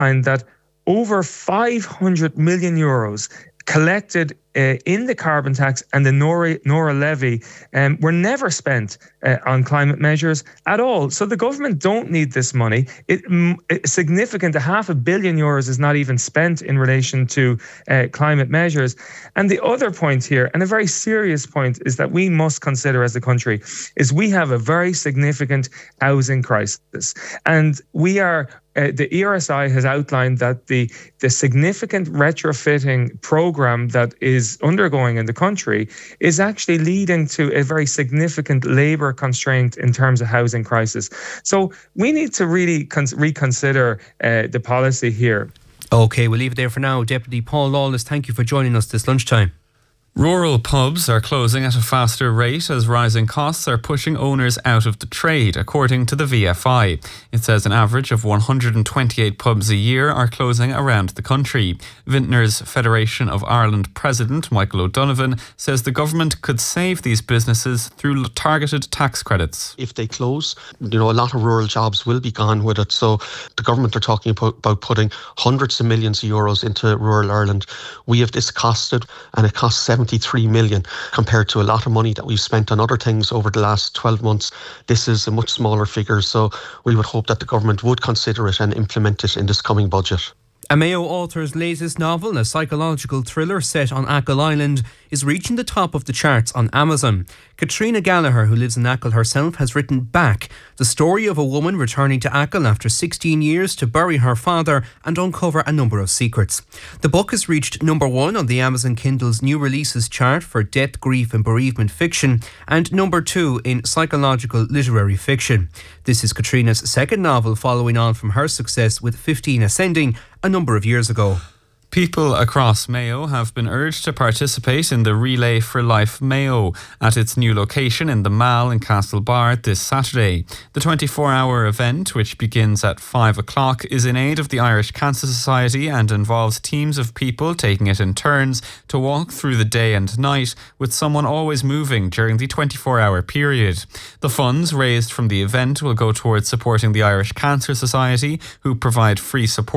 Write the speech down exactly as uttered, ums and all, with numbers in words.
outlined that over five hundred million euros collected uh, in the carbon tax and the Nora, Nora levy um, were never spent uh, on climate measures at all. So the government don't need this money. It, mm, significant, a half a billion euros is not even spent in relation to uh, climate measures. And the other point here, and a very serious point, is that we must consider as a country, is we have a very significant housing crisis. And we are Uh, the E R S I has outlined that the the significant retrofitting program that is undergoing in the country is actually leading to a very significant labour constraint in terms of housing crisis. So we need to really con- reconsider uh, the policy here. OK, we'll leave it there for now. Deputy Paul Lawless, thank you for joining us this lunchtime. Rural pubs are closing at a faster rate as rising costs are pushing owners out of the trade, according to the V F I. It says an average of one hundred twenty-eight pubs a year are closing around the country. Vintners Federation of Ireland President Michael O'Donovan says the government could save these businesses through targeted tax credits. If they close, you know, a lot of rural jobs will be gone with it. So the government are talking about, about putting hundreds of millions of euros into rural Ireland. We have this costed, and it costs seventy-three million compared to a lot of money that we've spent on other things over the last twelve months. This is a much smaller figure, so we would hope that the government would consider it and implement it in this coming budget. A Mayo author's latest novel, a psychological thriller set on Achill Island, is reaching the top of the charts on Amazon. Katrina Gallagher, who lives in Achill herself, has written Back, the story of a woman returning to Achill after sixteen years to bury her father and uncover a number of secrets. The book has reached number one on the Amazon Kindle's new releases chart for death, grief and bereavement fiction, and number two in psychological literary fiction. This is Katrina's second novel, following on from her success with fifteen Ascending a number of years ago. People across Mayo have been urged to participate in the Relay for Life Mayo at its new location in the Mall in Castlebar this Saturday. The twenty-four hour event, which begins at five o'clock, is in aid of the Irish Cancer Society and involves teams of people taking it in turns to walk through the day and night, with someone always moving during the twenty-four hour period. The funds raised from the event will go towards supporting the Irish Cancer Society, who provide free support